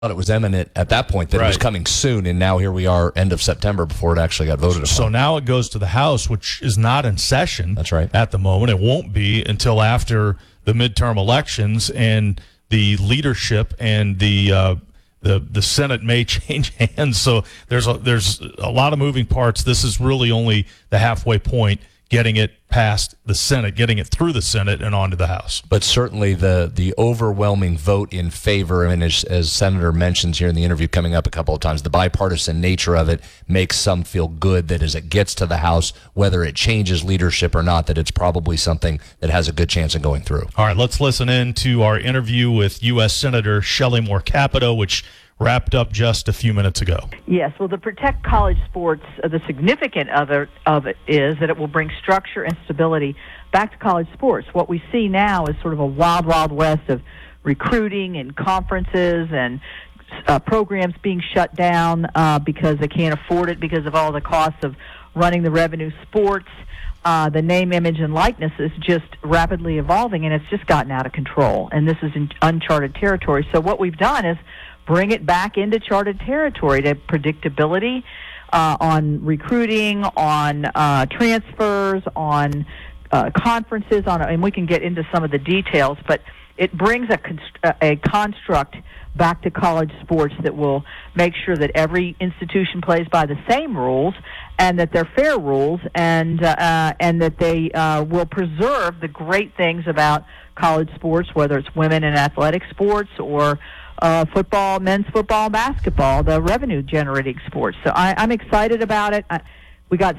thought it was imminent at that point that it was coming soon, and now here we are, end of September, before it actually got voted upon. So now it goes to the House, which is not in session. That's right. At the moment. It won't be until after the midterm elections, and the leadership and the Senate may change hands. So there's a lot of moving parts. This is really only the halfway point, getting it past the Senate, getting it through the Senate and onto the House. But certainly the overwhelming vote in favor, and as Senator mentions here in the interview coming up a couple of times, the bipartisan nature of it makes some feel good that as it gets to the House, whether it changes leadership or not, that it's probably something that has a good chance of going through. All right, let's listen in to our interview with U.S. Senator Shelley Moore Capito, which wrapped up just a few minutes ago. Yes, well, to protect college sports, the significant of it is that it will bring structure and stability back to college sports. What we see now is sort of a wild, wild west of recruiting and conferences and programs being shut down because they can't afford it because of all the costs of running the revenue sports. The name, image, and likeness is just rapidly evolving, and it's just gotten out of control. And this is in uncharted territory. So what we've done is bring it back into charted territory to predictability on recruiting, on transfers, on conferences, and we can get into some of the details, but it brings a construct back to college sports that will make sure that every institution plays by the same rules and that they're fair rules and that they will preserve the great things about college sports, whether it's women in athletic sports or football, men's football, basketball, the revenue-generating sports. So I'm excited about it. We got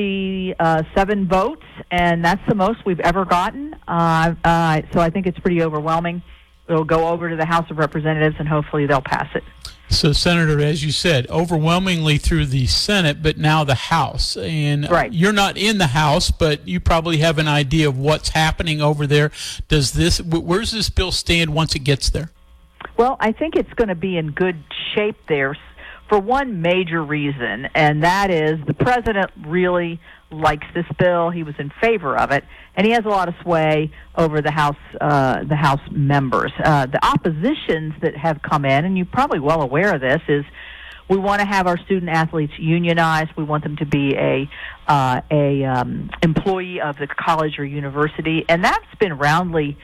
77 votes, and that's the most we've ever gotten. So I think it's pretty overwhelming. It'll go over to the House of Representatives, and hopefully they'll pass it. So, Senator, as you said, overwhelmingly through the Senate, but now the House. And right. You're not in the House, but you probably have an idea of what's happening over there. Where's this bill stand once it gets there? Well, I think it's going to be in good shape there for one major reason, and that is the president really likes this bill. He was in favor of it, and he has a lot of sway over the House members. The oppositions that have come in, and you're probably well aware of this, is we want to have our student athletes unionized. We want them to be a employee of the college or university, and that's been roundly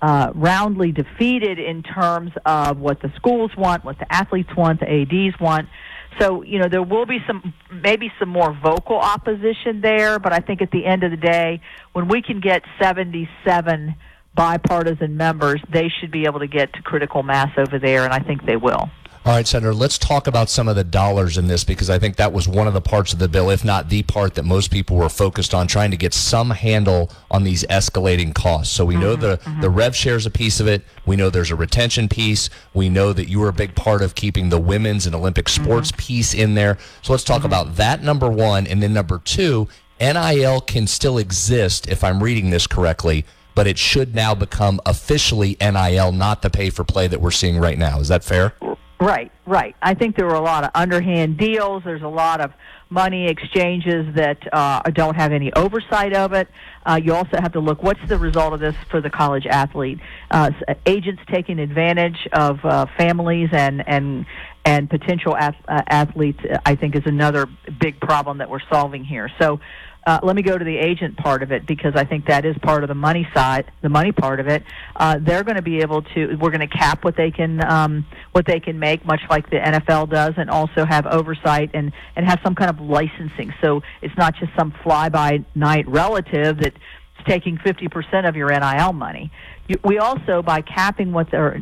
defeated in terms of what the schools want, what the athletes want, the ADs want. So, there will be maybe some more vocal opposition there, but I think at the end of the day, when we can get 77 bipartisan members, they should be able to get to critical mass over there, and I think they will. All right, Senator, let's talk about some of the dollars in this, because I think that was one of the parts of the bill, if not the part that most people were focused on, trying to get some handle on these escalating costs. So we know the rev share is a piece of it. We know there's a retention piece. We know that you were a big part of keeping the women's and Olympic sports piece in there. So let's talk about that, number one. And then number two, NIL can still exist, if I'm reading this correctly, but it should now become officially NIL, not the pay-for-play that we're seeing right now. Is that fair? Right. I think there were a lot of underhand deals. There's a lot of money exchanges that don't have any oversight of it. You also have to look, what's the result of this for the college athlete? Agents taking advantage of families and potential athletes, I think, is another big problem that we're solving here. So let me go to the agent part of it, because I think that is part of the money side, the money part of it. They're going to be able to. We're going to cap what they can make, much like the NFL does, and also have oversight and have some kind of licensing. So it's not just some fly-by-night relative that's taking 50% of your NIL money. We also, by capping what the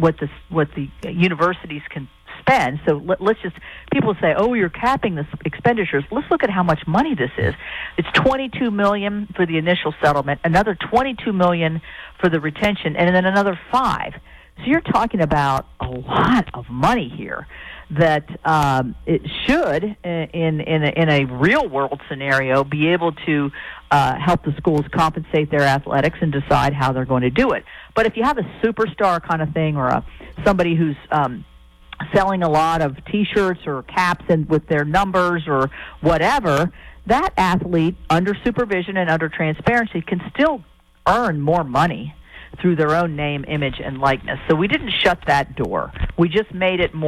universities can spend. So let's just, people say, oh, you're capping the expenditures. Let's look at how much money this is. It's $22 million for the initial settlement, another $22 million for the retention, and then another $5 million. So you're talking about a lot of money here that it should, in a real world scenario, be able to help the schools compensate their athletics and decide how they're going to do it. But if you have a superstar kind of thing, or somebody who's selling a lot of T-shirts or caps and with their numbers or whatever, that athlete, under supervision and under transparency, can still earn more money through their own name, image, and likeness. So we didn't shut that door. We just made it more